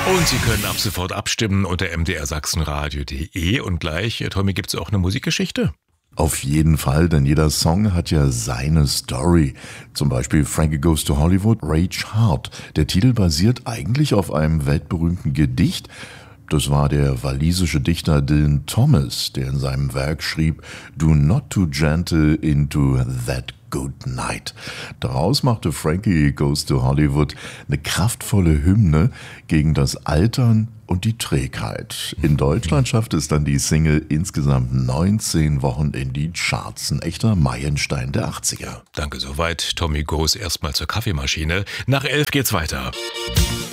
Und Sie können ab sofort abstimmen unter mdrsachsenradio.de. Und gleich, Tommy, gibt's auch eine Musikgeschichte? Auf jeden Fall, denn jeder Song hat ja seine Story. Zum Beispiel Frankie Goes to Hollywood, Rage Hard. Der Titel basiert eigentlich auf einem weltberühmten Gedicht. Das war der walisische Dichter Dylan Thomas, der in seinem Werk schrieb, Do not too gentle into that good night. Daraus machte Frankie Goes to Hollywood eine kraftvolle Hymne gegen das Altern und die Trägheit. In Deutschland schaffte es dann die Single insgesamt 19 Wochen in die Charts. Ein echter Meilenstein der 80er. Danke soweit. Tommy Goes erstmal zur Kaffeemaschine. Nach 11 geht's weiter.